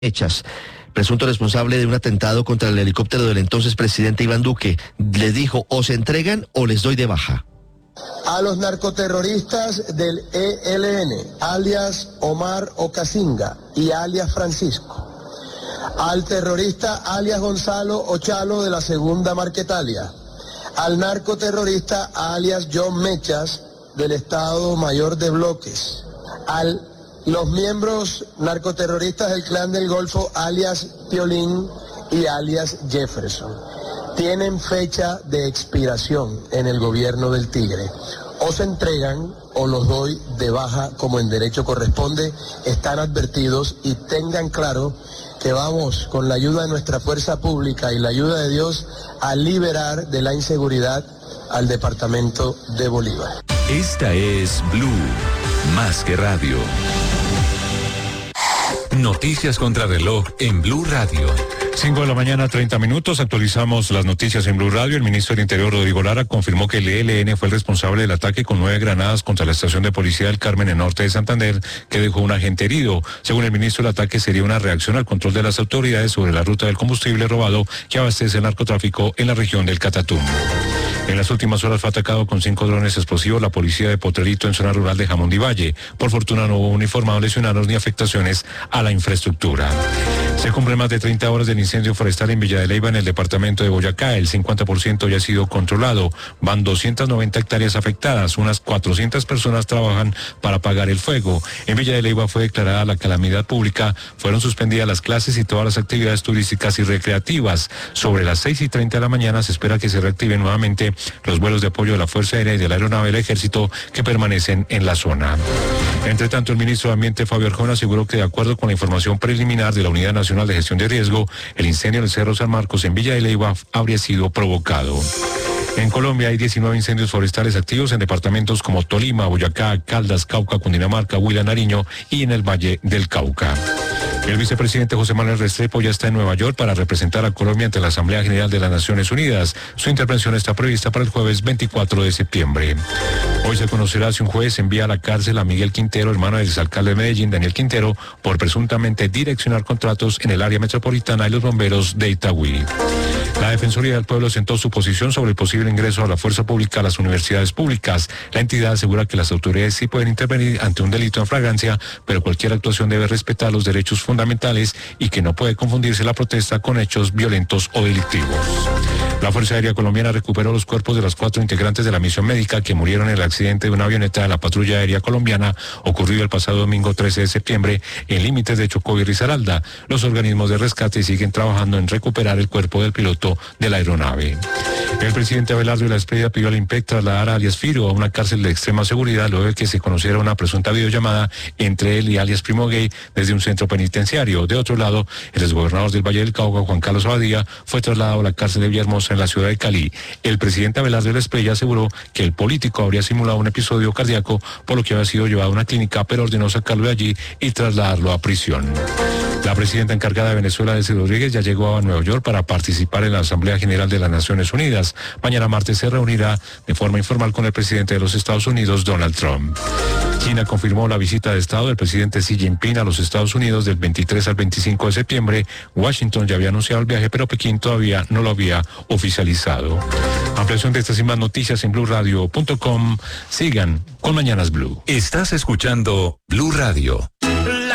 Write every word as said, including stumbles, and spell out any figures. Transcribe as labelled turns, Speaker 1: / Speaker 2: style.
Speaker 1: Mechas, presunto responsable de un atentado contra el helicóptero del entonces presidente Iván Duque, le dijo: o se entregan o les doy de baja.
Speaker 2: A los narcoterroristas del E L N, alias Omar Ocasinga y alias Francisco. Al terrorista alias Gonzalo Ochalo de la Segunda Marquetalia. Al narcoterrorista alias John Mechas del Estado Mayor de Bloques. Al los miembros narcoterroristas del Clan del Golfo, alias Piolín y alias Jefferson, tienen fecha de expiración en el gobierno del Tigre. O se entregan o los doy de baja como en derecho corresponde. Están advertidos y tengan claro que vamos, con la ayuda de nuestra fuerza pública y la ayuda de Dios, a liberar de la inseguridad al departamento de Bolívar.
Speaker 3: Esta es Blue, más que radio. Noticias contra reloj en Blue Radio.
Speaker 4: cinco de la mañana, treinta minutos. Actualizamos las noticias en Blue Radio. El ministro del Interior, Rodrigo Lara, confirmó que el E L N fue el responsable del ataque con nueve granadas contra la estación de policía del Carmen en norte de Santander, que dejó un agente herido. Según el ministro, el ataque sería una reacción al control de las autoridades sobre la ruta del combustible robado que abastece el narcotráfico en la región del Catatumbo. En las últimas horas fue atacado con cinco drones explosivos la policía de Potrerito en zona rural de Jamón de Valle. Por fortuna no hubo uniformados lesionados ni afectaciones a la infraestructura. Se cumplen más de treinta horas del incendio forestal en Villa de Leyva, en el departamento de Boyacá. El cincuenta por ciento ya ha sido controlado. Van doscientas noventa hectáreas afectadas. Unas cuatrocientas personas trabajan para apagar el fuego. En Villa de Leyva fue declarada la calamidad pública. Fueron suspendidas las clases y todas las actividades turísticas y recreativas. Sobre las seis y treinta de la mañana se espera que se reactiven nuevamente los vuelos de apoyo de la Fuerza Aérea y de la Aeronave del Ejército que permanecen en la zona. Entre tanto, el ministro de Ambiente, Fabio Arjona, aseguró que de acuerdo con la información preliminar de la Unidad Nacional de Gestión de Riesgo, el incendio en el Cerro San Marcos en Villa de Leyva habría sido provocado. En Colombia hay diecinueve incendios forestales activos en departamentos como Tolima, Boyacá, Caldas, Cauca, Cundinamarca, Huila, Nariño y en el Valle del Cauca. El vicepresidente José Manuel Restrepo ya está en Nueva York para representar a Colombia ante la Asamblea General de las Naciones Unidas. Su intervención está prevista para el jueves veinticuatro de septiembre. Hoy se conocerá si un juez envía a la cárcel a Miguel Quintero, hermano del exalcalde de Medellín, Daniel Quintero, por presuntamente direccionar contratos en el área metropolitana y los bomberos de Itagüí. La Defensoría del Pueblo sentó su posición sobre el posible ingreso a la fuerza pública a las universidades públicas. La entidad asegura que las autoridades sí pueden intervenir ante un delito en flagrancia, pero cualquier actuación debe respetar los derechos fundamentales y que no puede confundirse la protesta con hechos violentos o delictivos. La Fuerza Aérea Colombiana recuperó los cuerpos de las cuatro integrantes de la misión médica que murieron en el accidente de una avioneta de la Patrulla Aérea Colombiana ocurrido el pasado domingo trece de septiembre en límites de Chocó y Risaralda. Los organismos de rescate siguen trabajando en recuperar el cuerpo del piloto de la aeronave. El presidente Abelardo de la Espriella pidió al I M P E C trasladar a alias Firo a una cárcel de extrema seguridad luego de que se conociera una presunta videollamada entre él y alias Primo Gay desde un centro penitenciario. De otro lado, el exgobernador del Valle del Cauca, Juan Carlos Abadía, fue trasladado a la cárcel de Villahermosa en la ciudad de Cali. El presidente Abelardo de la Espriella aseguró que el político habría simulado un episodio cardíaco, por lo que había sido llevado a una clínica, pero ordenó sacarlo de allí y trasladarlo a prisión. La presidenta encargada de Venezuela, Delcy Rodríguez, ya llegó a Nueva York para participar en la Asamblea General de las Naciones Unidas. Mañana martes se reunirá de forma informal con el presidente de los Estados Unidos, Donald Trump. China confirmó la visita de Estado del presidente Xi Jinping a los Estados Unidos del veintitrés al veinticinco de septiembre. Washington ya había anunciado el viaje, pero Pekín todavía no lo había oficializado. Ampliación de estas y más noticias en blue radio punto com. Sigan con Mañanas Blue.
Speaker 3: Estás escuchando Blue Radio.